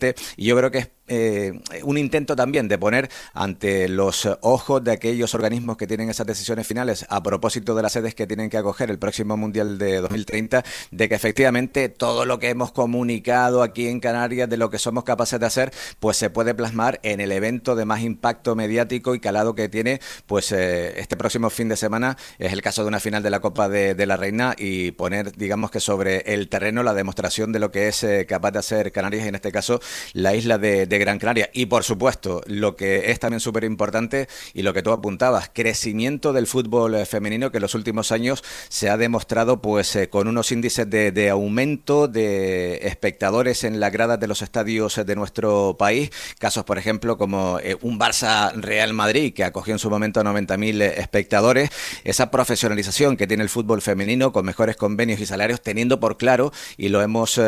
Y yo creo que es un intento también de poner ante los ojos de aquellos organismos que tienen esas decisiones finales a propósito de las sedes que tienen que acoger el próximo Mundial de 2030, de que efectivamente todo lo que hemos comunicado aquí en Canarias de lo que somos capaces de hacer, pues se puede plasmar en el evento de más impacto mediático y calado que tiene, pues este próximo fin de semana. Es el caso de una final de la Copa de la Reina, y poner, digamos, que sobre el terreno la demostración de lo que es capaz de hacer Canarias, y en este caso la isla de Gran Canaria. Y por supuesto, lo que es también súper importante y lo que tú apuntabas, crecimiento del fútbol femenino, que en los últimos años se ha demostrado pues con unos índices de aumento de espectadores en las gradas de los estadios de nuestro país. Casos, por ejemplo, como un Barça Real Madrid, que acogió en su momento a 90.000 espectadores. Esa profesionalización que tiene el fútbol femenino, con mejores convenios y salarios, teniendo por claro, y lo hemos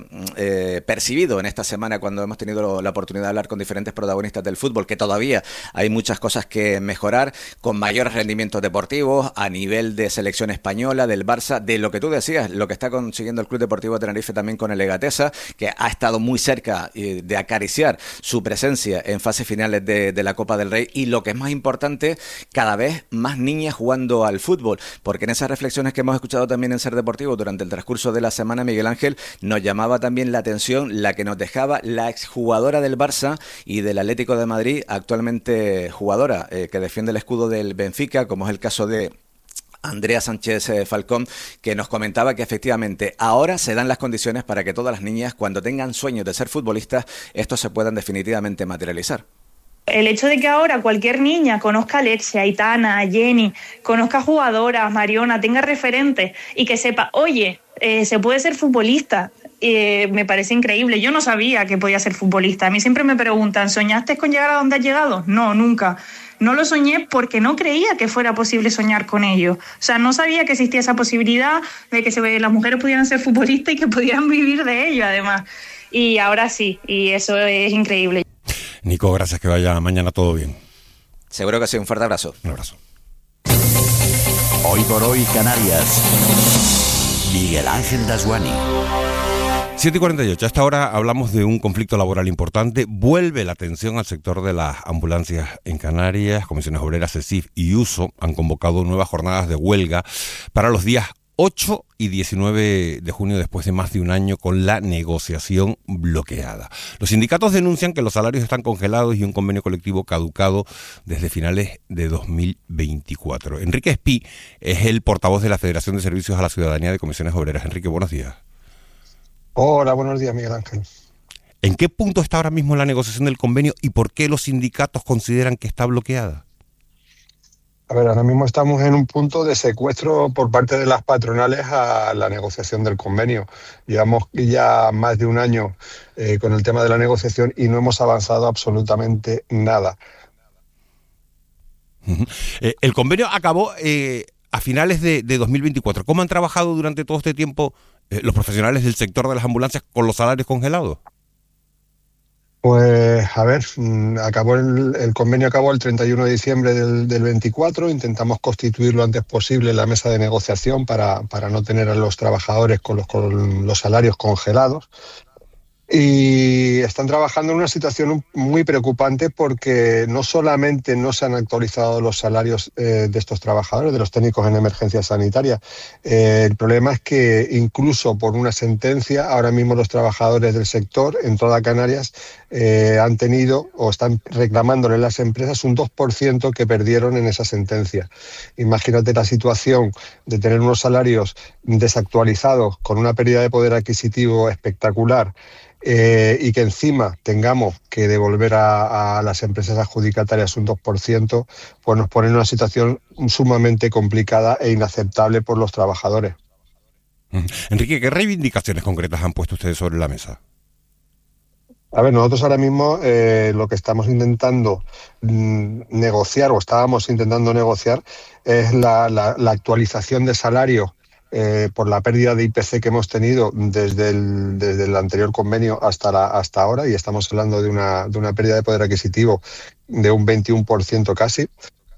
percibido en esta semana cuando hemos tenido la oportunidad de hablar con diferentes protagonistas del fútbol, que todavía hay muchas cosas que mejorar, con mayores rendimientos deportivos a nivel de selección española, del Barça, de lo que tú decías, lo que está consiguiendo el Club Deportivo Tenerife también con el Legatesa, que ha estado muy cerca de acariciar su presencia en fases finales de la Copa del Rey, y lo que es más importante, cada vez más niñas jugando al fútbol, porque en esas reflexiones que hemos escuchado también en Ser Deportivo durante el transcurso de la semana, Miguel Ángel, nos llamaba también la atención la que nos dejaba la exjugadora del Barça y del Atlético de Madrid, actualmente jugadora que defiende el escudo del Benfica, como es el caso de Andrea Sánchez Falcón, que nos comentaba que efectivamente ahora se dan las condiciones para que todas las niñas, cuando tengan sueños de ser futbolistas, estos se puedan definitivamente materializar. El hecho de que ahora cualquier niña conozca a Alexia, a Aitana, a Jenny, conozca jugadoras, Mariona, tenga referentes y que sepa, oye, se puede ser futbolista, me parece increíble. Yo no sabía que podía ser futbolista. A mí siempre me preguntan, ¿soñaste con llegar a donde has llegado? No, nunca. No lo soñé porque no creía que fuera posible soñar con ello. O sea, no sabía que existía esa posibilidad de que las mujeres pudieran ser futbolistas y que pudieran vivir de ello, además. Y ahora sí, y eso es increíble. Nico, gracias, que vaya mañana todo bien. Seguro que sí, un fuerte abrazo. Un abrazo. Hoy por hoy, Canarias. Miguel Ángel Dasguani. 7:48, a esta hora hablamos de un conflicto laboral importante. Vuelve la atención al sector de las ambulancias en Canarias. Comisiones Obreras, CESIF y USO han convocado nuevas jornadas de huelga para los días 8 y 19 de junio, después de más de un año con la negociación bloqueada. Los sindicatos denuncian que los salarios están congelados y un convenio colectivo caducado desde finales de 2024. Enrique Espí es el portavoz de la Federación de Servicios a la Ciudadanía de Comisiones Obreras. Enrique, buenos días. Hola, buenos días, Miguel Ángel. ¿En qué punto está ahora mismo la negociación del convenio y por qué los sindicatos consideran que está bloqueada? A ver, ahora mismo estamos en un punto de secuestro por parte de las patronales a la negociación del convenio. Llevamos ya más de un año con el tema de la negociación y no hemos avanzado absolutamente nada. El convenio acabó a finales de 2024. ¿Cómo han trabajado durante todo este tiempo los profesionales del sector de las ambulancias con los salarios congelados? Pues, a ver, el convenio acabó el 31 de diciembre del 24. Intentamos constituir lo antes posible la mesa de negociación para no tener a los trabajadores con los salarios congelados. Y están trabajando en una situación muy preocupante porque no solamente no se han actualizado los salarios de estos trabajadores, de los técnicos en emergencia sanitaria. El problema es que incluso por una sentencia, ahora mismo los trabajadores del sector en toda Canarias han tenido o están reclamándole a las empresas un 2% que perdieron en esa sentencia. Imagínate la situación de tener unos salarios desactualizados con una pérdida de poder adquisitivo espectacular. Y que encima tengamos que devolver a las empresas adjudicatarias un 2%, pues nos pone en una situación sumamente complicada e inaceptable por los trabajadores. Enrique, ¿qué reivindicaciones concretas han puesto ustedes sobre la mesa? A ver, nosotros ahora mismo lo que estamos intentando negociar, o estábamos intentando negociar, es la actualización de salario por la pérdida de IPC que hemos tenido desde el anterior convenio hasta ahora, y estamos hablando de una pérdida de poder adquisitivo de un 21% casi.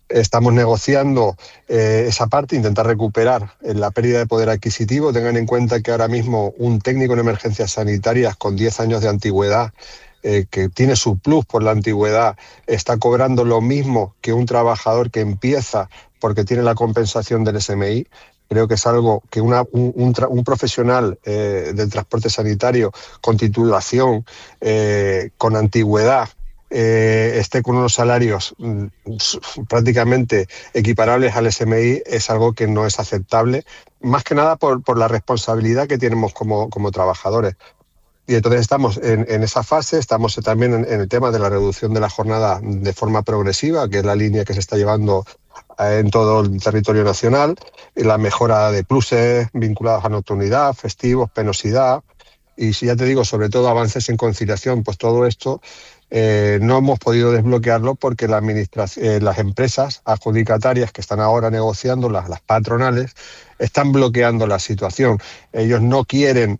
Estamos negociando esa parte, intentar recuperar la pérdida de poder adquisitivo. Tengan en cuenta que ahora mismo un técnico en emergencias sanitarias con 10 años de antigüedad, que tiene su plus por la antigüedad, está cobrando lo mismo que un trabajador que empieza porque tiene la compensación del SMI. Creo que es algo que un profesional del transporte sanitario con titulación, con antigüedad, esté con unos salarios prácticamente equiparables al SMI, es algo que no es aceptable, más que nada por la responsabilidad que tenemos como trabajadores. Y entonces estamos en esa fase, estamos también en el tema de la reducción de la jornada de forma progresiva, que es la línea que se está llevando en todo el territorio nacional, y la mejora de pluses vinculados a nocturnidad, festivos, penosidad, y si ya te digo, sobre todo avances en conciliación, pues todo esto no hemos podido desbloquearlo porque las empresas adjudicatarias que están ahora negociando, las patronales, están bloqueando la situación. Ellos no quieren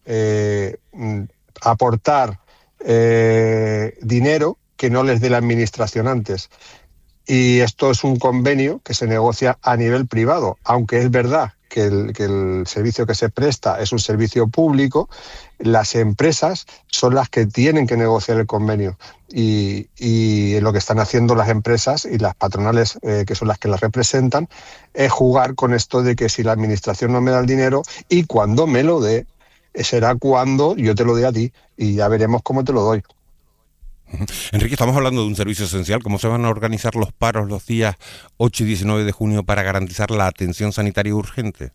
aportar dinero que no les dé la administración antes. Y esto es un convenio que se negocia a nivel privado, aunque es verdad que el servicio que se presta es un servicio público. Las empresas son las que tienen que negociar el convenio y lo que están haciendo las empresas y las patronales, que son las que las representan, es jugar con esto de que si la administración no me da el dinero y cuando me lo dé, será cuando yo te lo dé a ti y ya veremos cómo te lo doy. Enrique, estamos hablando de un servicio esencial. ¿Cómo se van a organizar los paros los días 8 y 19 de junio para garantizar la atención sanitaria urgente?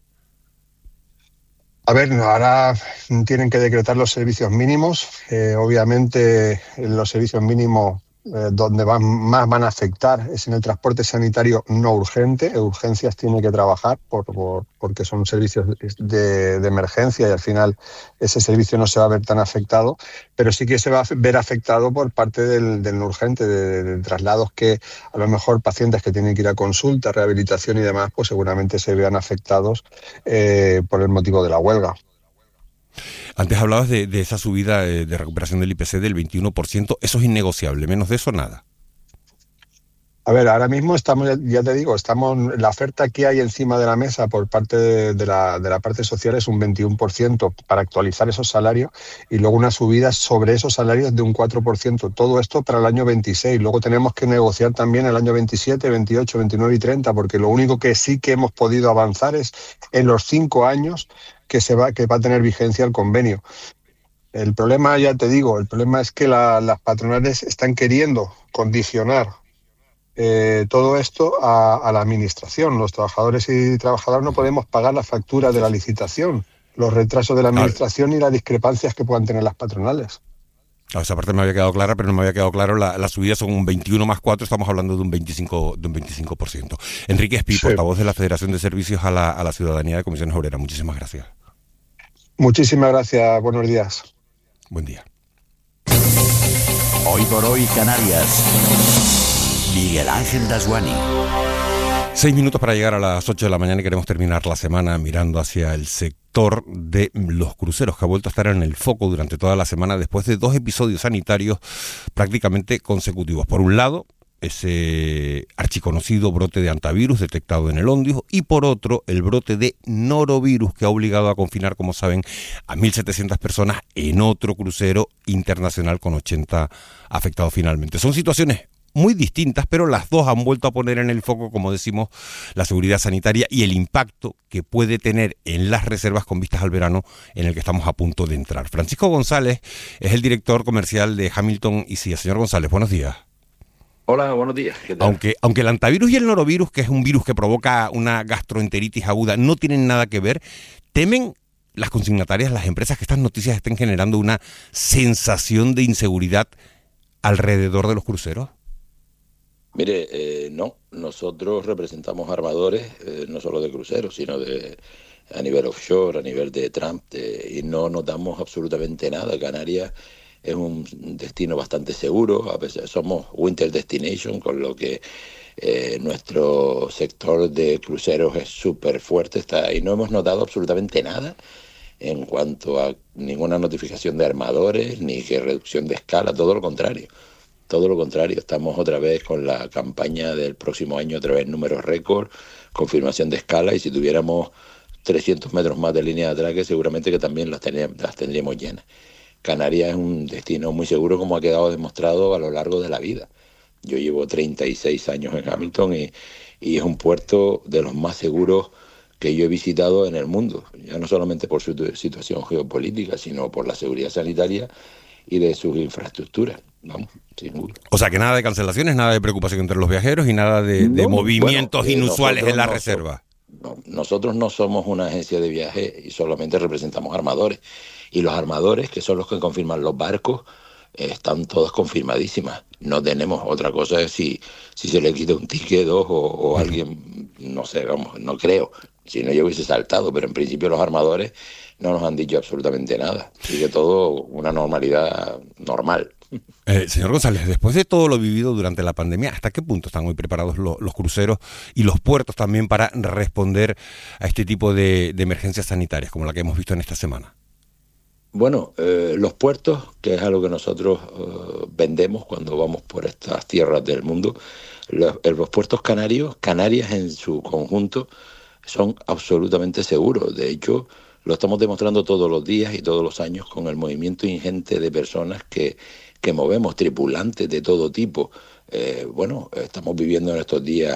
A ver, ahora tienen que decretar los servicios mínimos. Obviamente los servicios mínimos donde más van a afectar es en el transporte sanitario no urgente. Urgencias tiene que trabajar porque son servicios de emergencia y al final ese servicio no se va a ver tan afectado, pero sí que se va a ver afectado por parte del no urgente, de traslados que a lo mejor pacientes que tienen que ir a consulta, rehabilitación y demás, pues seguramente se vean afectados por el motivo de la huelga. Antes hablabas de esa subida de recuperación del IPC del 21%, eso es innegociable, menos de eso nada. A ver, ahora mismo estamos, ya te digo, la oferta que hay encima de la mesa por parte de la parte social es un 21% para actualizar esos salarios y luego una subida sobre esos salarios de un 4%. Todo esto para el año 26. Luego tenemos que negociar también el año 27, 28, 29 y 30, porque lo único que sí que hemos podido avanzar es en los 5 años que va a tener vigencia el convenio. El problema, ya te digo, el problema es que las patronales están queriendo condicionar todo esto a la administración. Los trabajadores y trabajadoras no podemos pagar la factura de la licitación, los retrasos de la administración y las discrepancias que puedan tener las patronales. Esa parte me había quedado clara, pero no me había quedado claro. La subida son un 21 más 4, estamos hablando de un 25%. Enrique Espí, sí, portavoz de la Federación de Servicios a la Ciudadanía de Comisiones Obreras. Muchísimas gracias. Muchísimas gracias. Buenos días. Buen día. Hoy por hoy, Canarias. Miguel Ángel Dasguani. 6 minutos para llegar a las 8 de la mañana y queremos terminar la semana mirando hacia el sector de los cruceros, que ha vuelto a estar en el foco durante toda la semana después de 2 episodios sanitarios prácticamente consecutivos. Por un lado, ese archiconocido brote de hantavirus detectado en el Ondius, y por otro, el brote de norovirus que ha obligado a confinar, como saben, a 1.700 personas en otro crucero internacional con 80 afectados finalmente. Son situaciones muy distintas, pero las dos han vuelto a poner en el foco, como decimos, la seguridad sanitaria y el impacto que puede tener en las reservas con vistas al verano en el que estamos a punto de entrar. Francisco González es el director comercial de Hamilton Icía. Señor González, buenos días. Hola, buenos días. ¿Qué tal? Aunque el hantavirus y el norovirus, que es un virus que provoca una gastroenteritis aguda, no tienen nada que ver, ¿temen las consignatarias, las empresas, que estas noticias estén generando una sensación de inseguridad alrededor de los cruceros? Mire, no, nosotros representamos armadores, no solo de cruceros, sino a nivel offshore, a nivel de Trump, y no notamos absolutamente nada. Canarias es un destino bastante seguro, a veces somos winter destination, con lo que nuestro sector de cruceros es súper fuerte, y no hemos notado absolutamente nada en cuanto a ninguna notificación de armadores, ni que reducción de escala, todo lo contrario. Todo lo contrario, estamos otra vez con la campaña del próximo año, otra vez números récord, confirmación de escala, y si tuviéramos 300 metros más de línea de atraque, seguramente que también las tendríamos llenas. Canarias es un destino muy seguro, como ha quedado demostrado a lo largo de la vida. Yo llevo 36 años en Hamilton y es un puerto de los más seguros que yo he visitado en el mundo, ya no solamente por su situación geopolítica, sino por la seguridad sanitaria y de sus infraestructuras. Vamos, sin duda. O sea que nada de cancelaciones, nada de preocupación entre los viajeros y nada de movimientos inusuales en la reserva. Nosotros no somos una agencia de viaje y solamente representamos armadores. Y los armadores, que son los que confirman los barcos, están todas confirmadísimas. No tenemos otra cosa, es si se le quita un ticket, dos, o alguien, no sé, vamos, no creo. Si no, yo hubiese saltado, pero en principio los armadores no nos han dicho absolutamente nada. Sigue todo una normalidad normal. Señor González, después de todo lo vivido durante la pandemia, ¿hasta qué punto están hoy preparados los cruceros y los puertos también para responder a este tipo de emergencias sanitarias como la que hemos visto en esta semana? Bueno, los puertos, que es algo que nosotros vendemos cuando vamos por estas tierras del mundo, los puertos canarios, Canarias en su conjunto, son absolutamente seguros. De hecho, lo estamos demostrando todos los días y todos los años con el movimiento ingente de personas que movemos, tripulantes de todo tipo. Estamos viviendo en estos días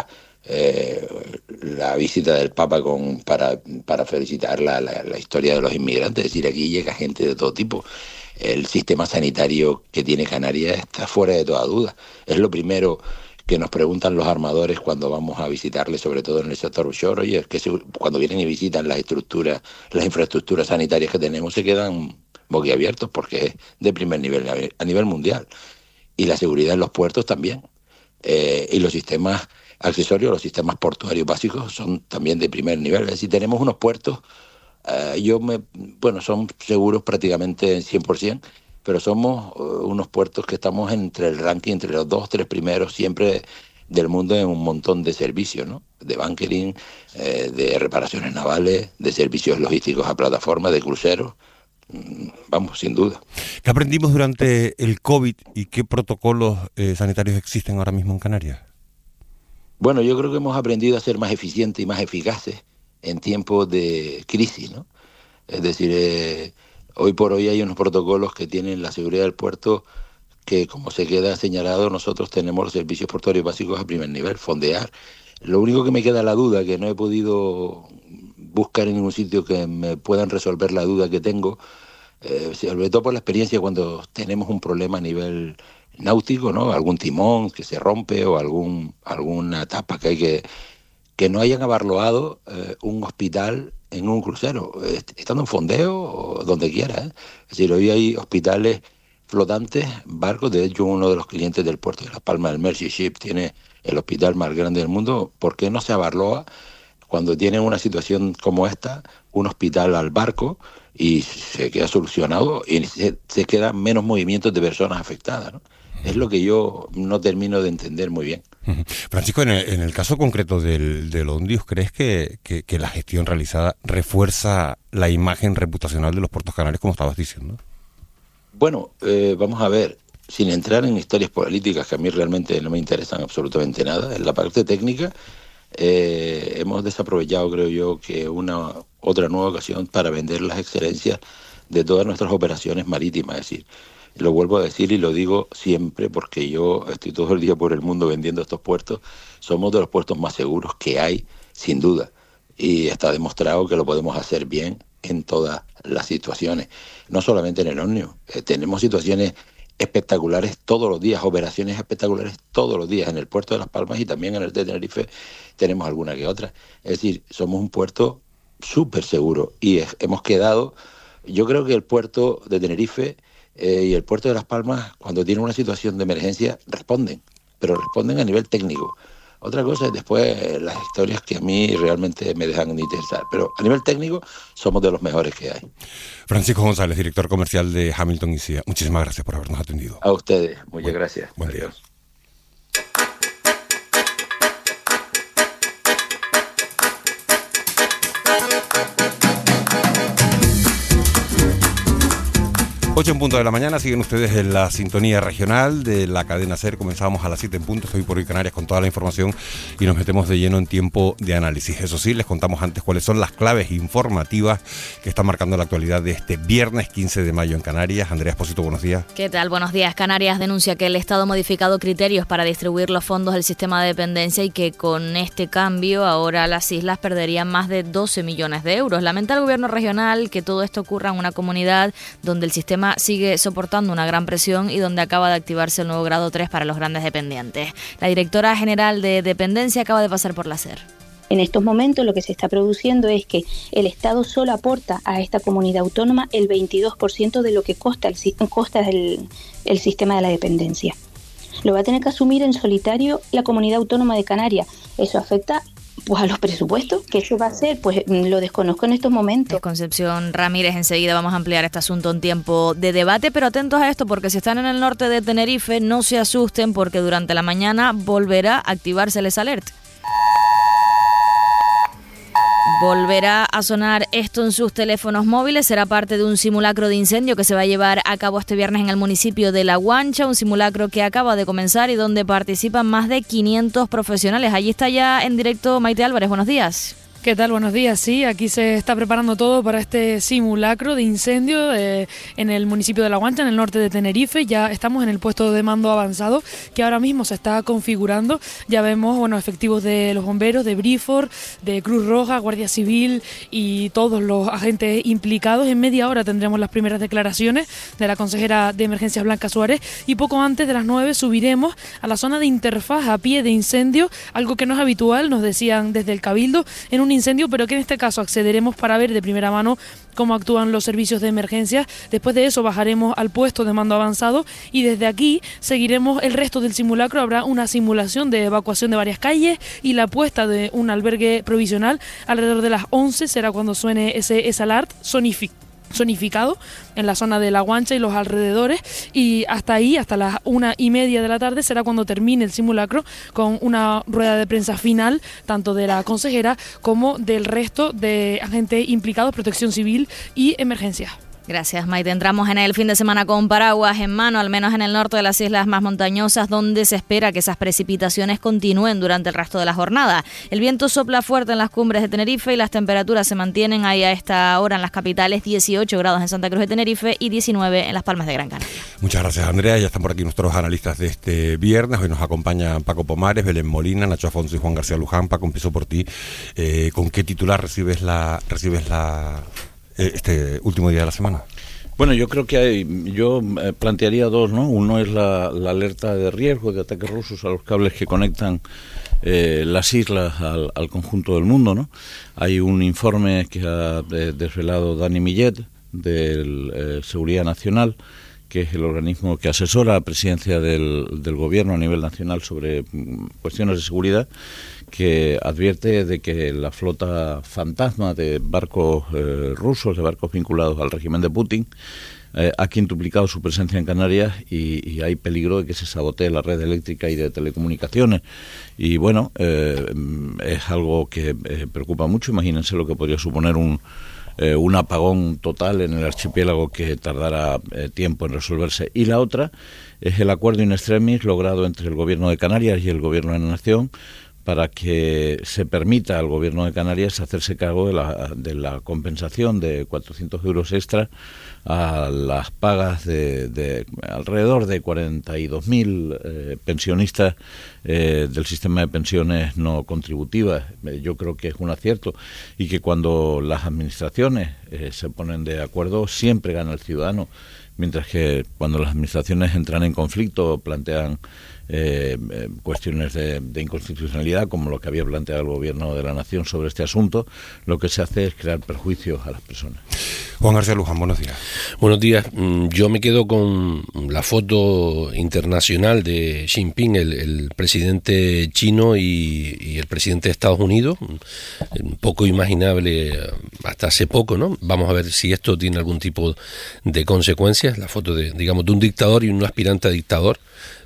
la visita del Papa para felicitar la historia de los inmigrantes. Es decir, aquí llega gente de todo tipo. El sistema sanitario que tiene Canarias está fuera de toda duda. Es lo primero que nos preguntan los armadores cuando vamos a visitarles, sobre todo en el sector offshore. Oye, es que cuando vienen y visitan las infraestructuras sanitarias que tenemos, se quedan boquiabiertos porque es de primer nivel a nivel mundial. Y la seguridad en los puertos también. Y los sistemas accesorios, los sistemas portuarios básicos son también de primer nivel. Es decir, tenemos unos puertos, son seguros prácticamente 100%, pero somos unos puertos que estamos entre el ranking, entre los 2 o 3 primeros siempre del mundo en un montón de servicios, ¿no? De bunkering, de reparaciones navales, de servicios logísticos a plataforma, de cruceros. Vamos, sin duda. ¿Qué aprendimos durante el COVID y qué protocolos sanitarios existen ahora mismo en Canarias? Bueno, yo creo que hemos aprendido a ser más eficientes y más eficaces en tiempos de crisis, ¿no? Es decir, hoy por hoy hay unos protocolos que tienen la seguridad del puerto que, como se queda señalado, nosotros tenemos los servicios portuarios básicos a primer nivel, fondear. Lo único que me queda la duda, que no he podido buscar en ningún sitio que me puedan resolver la duda que tengo, sobre todo por la experiencia cuando tenemos un problema a nivel náutico, ¿no? Algún timón que se rompe o alguna tapa que hay que no hayan abarloado un hospital en un crucero, estando en fondeo o donde quiera, ¿eh? Es decir, hoy hay hospitales flotantes, barcos. De hecho, uno de los clientes del puerto de Las Palmas, el Mercy Ship, tiene el hospital más grande del mundo. ¿Por qué no se abarloa cuando tienen una situación como esta, un hospital al barco, y se queda solucionado y se quedan menos movimientos de personas afectadas, ¿no? Es lo que yo no termino de entender muy bien. Francisco, en el caso concreto del Ondius, ¿crees que la gestión realizada refuerza la imagen reputacional de los puertos canarios, como estabas diciendo? Bueno, vamos a ver, sin entrar en historias políticas que a mí realmente no me interesan absolutamente nada, en la parte técnica hemos desaprovechado, creo yo, que otra nueva ocasión para vender las excelencias de todas nuestras operaciones marítimas. Es decir, lo vuelvo a decir y lo digo siempre porque yo estoy todo el día por el mundo vendiendo estos puertos. Somos de los puertos más seguros que hay, sin duda. Y está demostrado que lo podemos hacer bien en todas las situaciones. No solamente en el Omnium. Tenemos situaciones espectaculares todos los días, operaciones espectaculares todos los días en el puerto de Las Palmas, y también en el de Tenerife tenemos alguna que otra. Es decir, somos un puerto súper seguro y hemos quedado... Yo creo que el puerto de Tenerife y el puerto de Las Palmas, cuando tienen una situación de emergencia, responden, pero responden a nivel técnico. Otra cosa es después las historias que a mí realmente me dejan de interesar, pero a nivel técnico somos de los mejores que hay. Francisco González, director comercial de Hamilton y CIA, muchísimas gracias por habernos atendido. A ustedes, muchas gracias. Buen día. Adiós. 8 en punto de la mañana, siguen ustedes en la sintonía regional de la cadena SER. Comenzamos a las 7 en punto, estoy por hoy Canarias con toda la información y nos metemos de lleno en tiempo de análisis. Eso sí, les contamos antes cuáles son las claves informativas que están marcando la actualidad de este viernes 15 de mayo en Canarias. Andrea Espósito, buenos días. ¿Qué tal? Buenos días. Canarias denuncia que el Estado ha modificado criterios para distribuir los fondos del sistema de dependencia y que con este cambio ahora las islas perderían más de 12 millones de euros. Lamenta el gobierno regional que todo esto ocurra en una comunidad donde el sistema sigue soportando una gran presión y donde acaba de activarse el nuevo grado 3 para los grandes dependientes. La directora general de Dependencia acaba de pasar por la SER. En estos momentos lo que se está produciendo es que el Estado solo aporta a esta comunidad autónoma el 22% de lo que costa el sistema de la dependencia. Lo va a tener que asumir en solitario la comunidad autónoma de Canarias. Eso afecta pues a los presupuestos. ¿Qué eso va a hacer? Pues lo desconozco en estos momentos. Concepción Ramírez, enseguida vamos a ampliar este asunto en tiempo de debate, pero atentos a esto porque si están en el norte de Tenerife no se asusten porque durante la mañana volverá a activarse el alert. Volverá a sonar esto en sus teléfonos móviles, será parte de un simulacro de incendio que se va a llevar a cabo este viernes en el municipio de La Guancha, un simulacro que acaba de comenzar y donde participan más de 500 profesionales. Allí está ya en directo Maite Álvarez, buenos días. ¿Qué tal? Buenos días. Sí, aquí se está preparando todo para este simulacro de incendio en el municipio de La Guancha, en el norte de Tenerife. Ya estamos en el puesto de mando avanzado que ahora mismo se está configurando. Ya vemos efectivos de los bomberos, de Brifor, de Cruz Roja, Guardia Civil y todos los agentes implicados. En media hora tendremos las primeras declaraciones de la consejera de Emergencias Blanca Suárez y poco antes de las 9 subiremos a la zona de interfaz a pie de incendio, algo que no es habitual, nos decían desde el Cabildo, en un incendio, pero que en este caso accederemos para ver de primera mano cómo actúan los servicios de emergencia. Después de eso bajaremos al puesto de mando avanzado y desde aquí seguiremos el resto del simulacro. Habrá una simulación de evacuación de varias calles y la puesta de un albergue provisional. Alrededor de las 11 será cuando suene ese alert sonificado en la zona de La Guancha y los alrededores, y hasta ahí, hasta las 1:30 de la tarde será cuando termine el simulacro con una rueda de prensa final tanto de la consejera como del resto de agentes implicados, Protección Civil y Emergencias. Gracias, Maite. Entramos en el fin de semana con paraguas en mano, al menos en el norte de las islas más montañosas, donde se espera que esas precipitaciones continúen durante el resto de la jornada. El viento sopla fuerte en las cumbres de Tenerife y las temperaturas se mantienen ahí a esta hora en las capitales, 18 grados en Santa Cruz de Tenerife y 19 en Las Palmas de Gran Canaria. Muchas gracias, Andrea. Ya están por aquí nuestros analistas de este viernes. Hoy nos acompañan Paco Pomares, Belén Molina, Nacho Afonso y Juan García Luján. Paco, empiezo por ti. ¿Con qué titular recibes este último día de la semana? Bueno, yo creo que yo plantearía dos, ¿no? Uno es la alerta de riesgo de ataques rusos a los cables que conectan las islas al conjunto del mundo, ¿no? Hay un informe que ha desvelado Dani Millet de Seguridad Nacional, que es el organismo que asesora a la presidencia del gobierno a nivel nacional sobre cuestiones de seguridad, que advierte de que la flota fantasma de barcos rusos, de barcos vinculados al régimen de Putin, ha quintuplicado su presencia en Canarias y hay peligro de que se sabotee la red eléctrica y de telecomunicaciones. Y bueno, es algo que preocupa mucho. Imagínense lo que podría suponer un apagón total en el archipiélago que tardará tiempo en resolverse. Y la otra es el acuerdo in extremis logrado entre el Gobierno de Canarias y el Gobierno de la Nación para que se permita al Gobierno de Canarias hacerse cargo de la compensación de 400 euros extra a las pagas de alrededor de 42.000 pensionistas del sistema de pensiones no contributivas. Yo creo que es un acierto y que cuando las administraciones se ponen de acuerdo siempre gana el ciudadano, mientras que cuando las administraciones entran en conflicto plantean cuestiones de inconstitucionalidad, como lo que había planteado el Gobierno de la Nación sobre este asunto, lo que se hace es crear perjuicios a las personas. Juan García Luján, buenos días. Buenos días. Yo me quedo con la foto internacional de Xi Jinping, el presidente chino y el presidente de Estados Unidos. Un poco imaginable hasta hace poco, ¿no? Vamos a ver si esto tiene algún tipo de consecuencias. La foto de un dictador y un aspirante a dictador.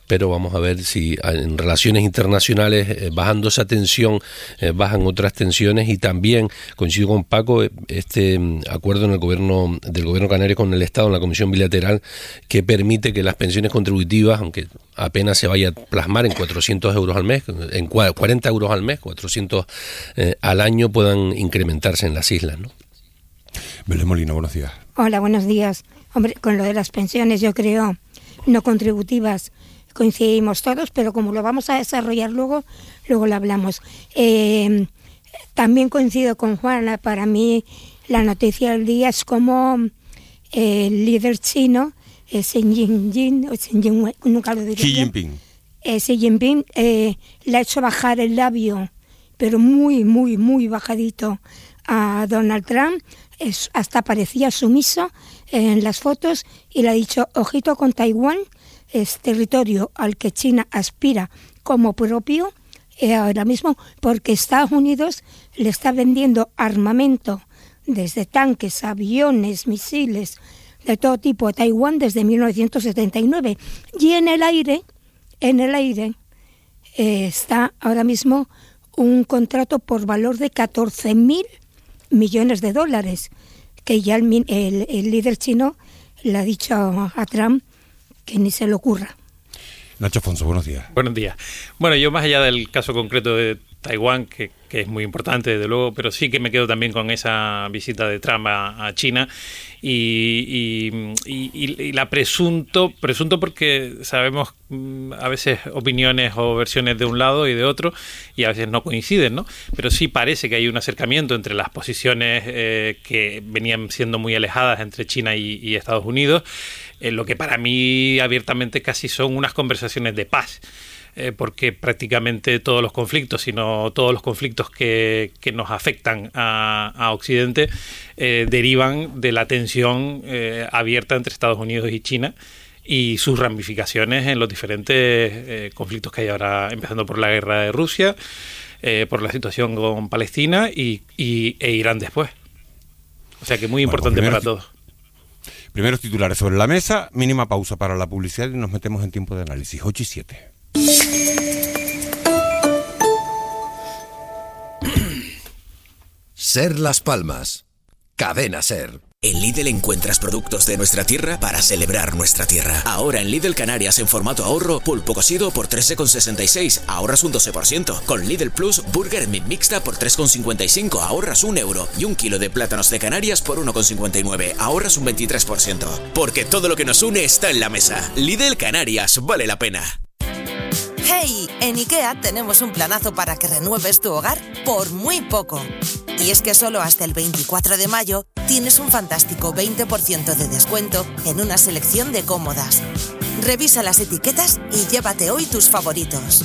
pero vamos a ver si en relaciones internacionales, bajando esa tensión, bajan otras tensiones. Y también coincido con Paco, este acuerdo del gobierno canario con el Estado en la Comisión Bilateral, que permite que las pensiones contributivas, aunque apenas se vaya a plasmar en 400 euros al mes, en 40 euros al mes, 400 al año, puedan incrementarse en las islas, ¿no? Belén Molina, buenos días. Hola, buenos días. Hombre, con lo de las pensiones, yo creo, no contributivas, coincidimos todos, pero como lo vamos a desarrollar luego lo hablamos. También coincido con Juana. Para mí la noticia del día es como el líder chino, Xi Jinping, nunca lo diré. Xi Jinping. Xi Jinping le ha hecho bajar el labio, pero muy, muy, muy bajadito a Donald Trump. Hasta parecía sumiso en las fotos, y le ha dicho, ojito con Taiwán, es territorio al que China aspira como propio ahora mismo, porque Estados Unidos le está vendiendo armamento, desde tanques, aviones, misiles, de todo tipo a Taiwán desde 1979. Y en el aire está ahora mismo un contrato por valor de 14.000 millones de dólares, que ya el líder chino le ha dicho a Trump que ni se le ocurra. Nacho Afonso, buenos días. Buenos días. Bueno, yo más allá del caso concreto de Taiwán, que es muy importante desde luego, pero sí que me quedo también con esa visita de Trump a China y la presunto porque sabemos a veces opiniones o versiones de un lado y de otro, y a veces no coinciden, ¿no? Pero sí parece que hay un acercamiento entre las posiciones que venían siendo muy alejadas entre China y Estados Unidos, lo que para mí abiertamente casi son unas conversaciones de paz. Porque prácticamente todos los conflictos, sino todos los conflictos que nos afectan a Occidente, derivan de la tensión abierta entre Estados Unidos y China y sus ramificaciones en los diferentes conflictos que hay ahora, empezando por la guerra de Rusia, por la situación con Palestina e Irán después. O sea que muy importante para todos. Primeros titulares sobre la mesa, mínima pausa para la publicidad y nos metemos en tiempo de análisis. 8:07. Ser Las Palmas. Cadena Ser. En Lidl encuentras productos de nuestra tierra para celebrar nuestra tierra. Ahora en Lidl Canarias en formato ahorro, pulpo cocido por 13,66, ahorras un 12%. Con Lidl Plus, burger meat mixta por 3,55, ahorras €1. Y 1 kilo de plátanos de Canarias por 1,59, ahorras un 23%. Porque todo lo que nos une está en la mesa. Lidl Canarias, vale la pena. ¡Hey! En IKEA tenemos un planazo para que renueves tu hogar por muy poco. Y es que solo hasta el 24 de mayo tienes un fantástico 20% de descuento en una selección de cómodas. Revisa las etiquetas y llévate hoy tus favoritos.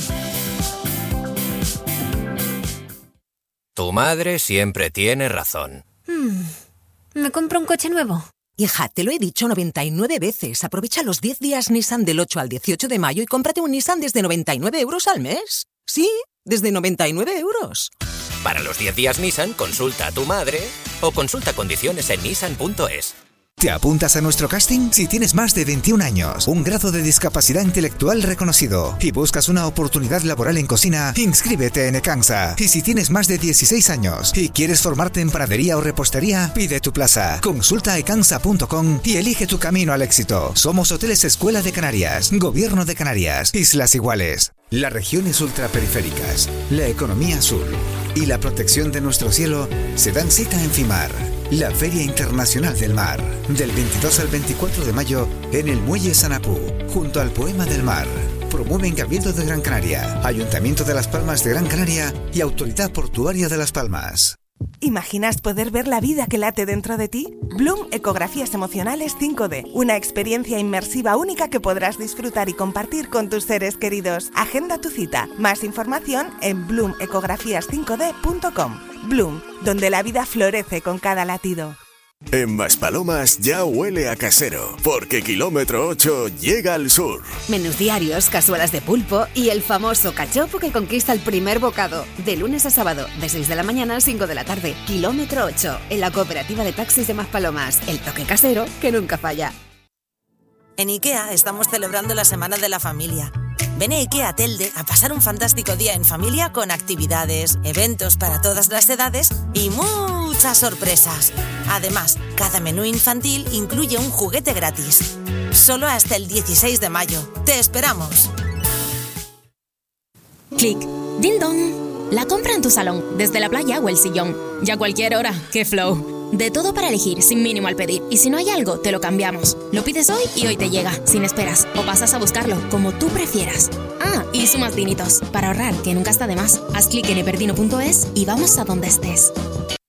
Tu madre siempre tiene razón. ¿Me compro un coche nuevo? Hija, te lo he dicho 99 veces. Aprovecha los 10 días Nissan del 8 al 18 de mayo y cómprate un Nissan desde 99 euros al mes. Sí, desde 99 euros. Para los 10 días Nissan, consulta a tu madre o consulta condiciones en nissan.es. ¿Te apuntas a nuestro casting? Si tienes más de 21 años, un grado de discapacidad intelectual reconocido y buscas una oportunidad laboral en cocina, inscríbete en Ecansa. Y si tienes más de 16 años y quieres formarte en panadería o repostería, pide tu plaza. Consulta ecansa.com y elige tu camino al éxito. Somos Hoteles Escuela de Canarias, Gobierno de Canarias, Islas Iguales. Las regiones ultraperiféricas, la economía sur y la protección de nuestro cielo se dan cita en FIMAR, la Feria Internacional del Mar, del 22 al 24 de mayo en el Muelle Sanapú, junto al Poema del Mar. Promueven Cabildo de Gran Canaria, Ayuntamiento de Las Palmas de Gran Canaria y Autoridad Portuaria de Las Palmas. ¿Imaginas poder ver la vida que late dentro de ti? Bloom Ecografías Emocionales 5D, una experiencia inmersiva única que podrás disfrutar y compartir con tus seres queridos. Agenda tu cita. Más información en bloomecografías5d.com. Bloom, donde la vida florece con cada latido. En Maspalomas ya huele a casero, porque kilómetro 8 llega al sur. Menús diarios, cazuelas de pulpo y el famoso cachopo que conquista el primer bocado. De lunes a sábado, de 6 de la mañana a 5 de la tarde. Kilómetro 8, en la cooperativa de taxis de Maspalomas. El toque casero que nunca falla. En IKEA estamos celebrando la Semana de la Familia. Ven a IKEA Telde a pasar un fantástico día en familia con actividades, eventos para todas las edades y muchas sorpresas. Además, cada menú infantil incluye un juguete gratis. Solo hasta el 16 de mayo. ¡Te esperamos! Clic. Ding dong. La compra en tu salón, desde la playa o el sillón. Ya a cualquier hora. ¡Qué flow! De todo para elegir, sin mínimo al pedir. Y si no hay algo, te lo cambiamos. Lo pides hoy y hoy te llega, sin esperas. O pasas a buscarlo, como tú prefieras. Ah, y sumas dinitos, para ahorrar, que nunca está de más. Haz clic en eperdino.es y vamos a donde estés.